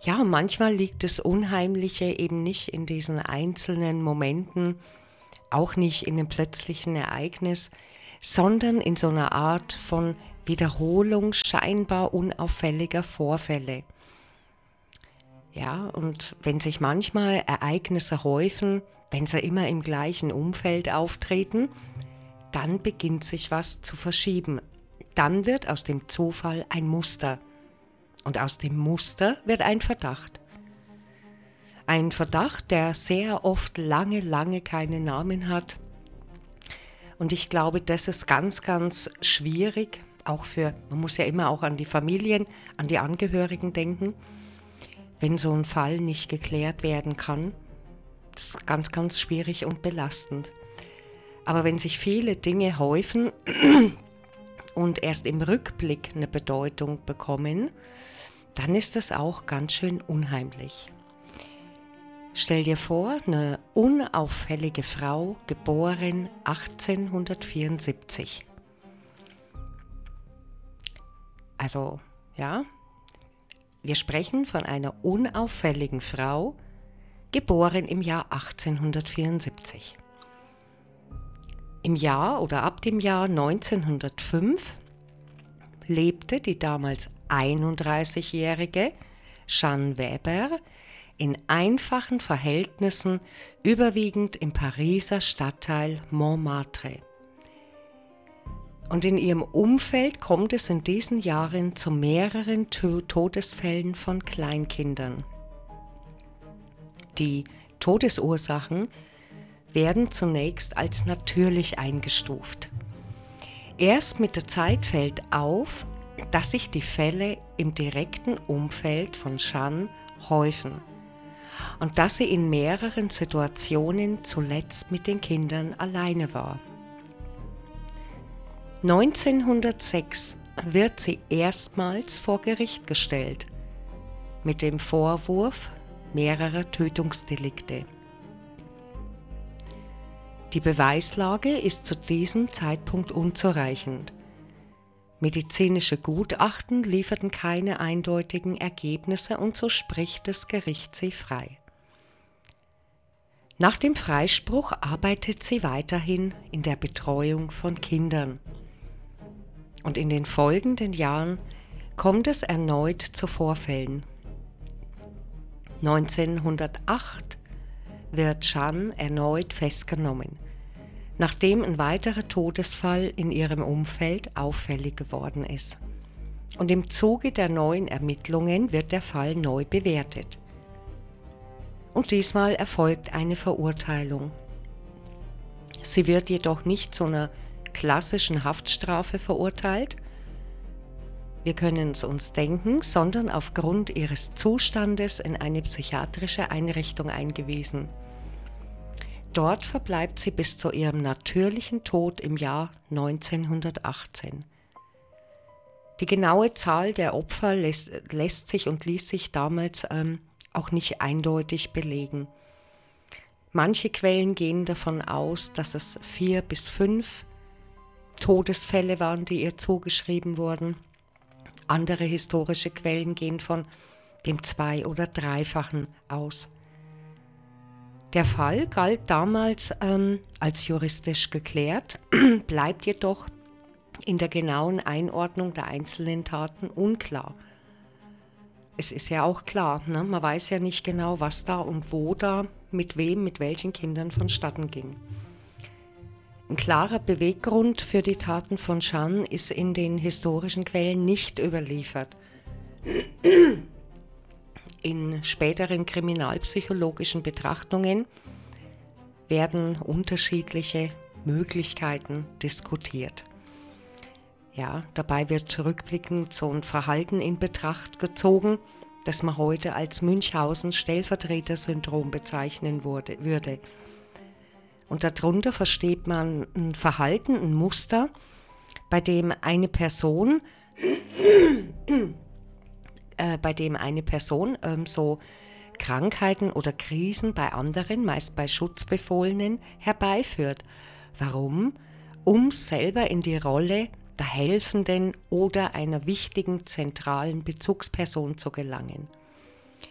Ja, manchmal liegt das Unheimliche eben nicht in diesen einzelnen Momenten, auch nicht in dem plötzlichen Ereignis, sondern in so einer Art von Wiederholung scheinbar unauffälliger Vorfälle. Ja, und wenn sich manchmal Ereignisse häufen, wenn sie immer im gleichen Umfeld auftreten, dann beginnt sich was zu verschieben. Dann wird aus dem Zufall ein Muster. Und aus dem Muster wird ein Verdacht. Ein Verdacht, der sehr oft lange, lange keinen Namen hat. Und ich glaube, das ist ganz, ganz schwierig, auch man muss ja immer auch an die Familien, an die Angehörigen denken, wenn so ein Fall nicht geklärt werden kann. Das ist ganz, ganz schwierig und belastend. Aber wenn sich viele Dinge häufen und erst im Rückblick eine Bedeutung bekommen, dann ist das auch ganz schön unheimlich. Stell dir vor, eine unauffällige Frau, geboren 1874. Also, ja, wir sprechen von einer unauffälligen Frau, geboren im Jahr 1874. Im Jahr oder ab dem Jahr 1905 lebte die damals 31-jährige Jeanne Weber in einfachen Verhältnissen, überwiegend im Pariser Stadtteil Montmartre. Und in ihrem Umfeld kommt es in diesen Jahren zu mehreren Todesfällen von Kleinkindern. Die Todesursachen werden zunächst als natürlich eingestuft. Erst mit der Zeit fällt auf, dass sich die Fälle im direkten Umfeld von Jeanne häufen und dass sie in mehreren Situationen zuletzt mit den Kindern alleine war. 1906 wird sie erstmals vor Gericht gestellt, mit dem Vorwurf mehrerer Tötungsdelikte. Die Beweislage ist zu diesem Zeitpunkt unzureichend. Medizinische Gutachten lieferten keine eindeutigen Ergebnisse und so spricht das Gericht sie frei. Nach dem Freispruch arbeitet sie weiterhin in der Betreuung von Kindern. Und in den folgenden Jahren kommt es erneut zu Vorfällen. 1908 wird Jeanne erneut festgenommen, nachdem ein weiterer Todesfall in ihrem Umfeld auffällig geworden ist. Und im Zuge der neuen Ermittlungen wird der Fall neu bewertet. Und diesmal erfolgt eine Verurteilung. Sie wird jedoch nicht zu einer klassischen Haftstrafe verurteilt, wir können es uns denken, sondern aufgrund ihres Zustandes in eine psychiatrische Einrichtung eingewiesen. Dort verbleibt sie bis zu ihrem natürlichen Tod im Jahr 1918. Die genaue Zahl der Opfer lässt sich und ließ sich damals auch nicht eindeutig belegen. Manche Quellen gehen davon aus, dass es 4 bis 5 Todesfälle waren, die ihr zugeschrieben wurden. Andere historische Quellen gehen von dem 2- oder 3-fachen aus. Der Fall galt damals als juristisch geklärt, bleibt jedoch in der genauen Einordnung der einzelnen Taten unklar. Es ist ja auch klar, ne? Man weiß ja nicht genau, was da und wo da, mit wem, mit welchen Kindern vonstatten ging. Ein klarer Beweggrund für die Taten von Jeanne ist in den historischen Quellen nicht überliefert. In späteren kriminalpsychologischen Betrachtungen werden unterschiedliche Möglichkeiten diskutiert. Ja, dabei wird rückblickend so ein Verhalten in Betracht gezogen, das man heute als Münchhausen-Stellvertreter-Syndrom bezeichnen würde. Und darunter versteht man ein Verhalten, ein Muster, bei dem eine Person so Krankheiten oder Krisen bei anderen, meist bei Schutzbefohlenen, herbeiführt. Warum? Um selber in die Rolle der helfenden oder einer wichtigen zentralen Bezugsperson zu gelangen.